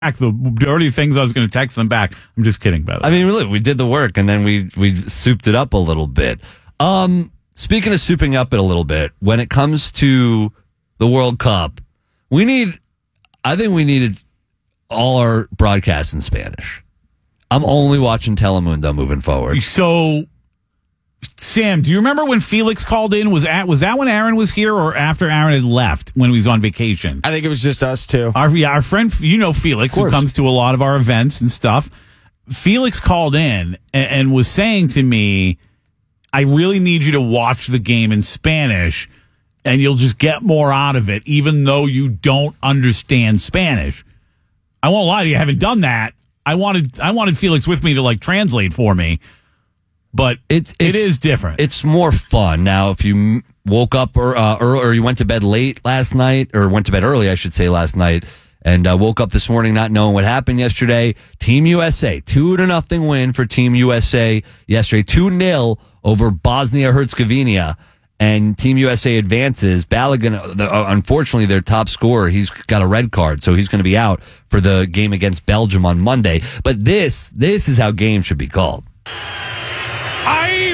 the dirty things I was going to text them back. I'm just kidding, by the way. I mean, look, we did the work, and then we souped it up a little bit. Speaking of souping up it a little bit, when it comes to the World Cup, I think we needed all our broadcasts in Spanish. I'm only watching Telemundo moving forward. So, Sam, do you remember when Felix called in? Was that when Aaron was here or after Aaron had left when he was on vacation? I think it was just us two. Our friend, Felix, who comes to a lot of our events and stuff. Felix called in and was saying to me, I really need you to watch the game in Spanish and you'll just get more out of it, even though you don't understand Spanish. I won't lie to you, I haven't done that. I wanted Felix with me to translate for me. But it is different. It's more fun. Now, if you woke up early, or you went to bed late last night, or went to bed early, I should say, last night, and woke up this morning not knowing what happened yesterday, Team USA, 2-0 win for Team USA yesterday, 2-0 over Bosnia-Herzegovina, and Team USA advances. Balogun, unfortunately, their top scorer, he's got a red card, so he's going to be out for the game against Belgium on Monday. But this is how games should be called.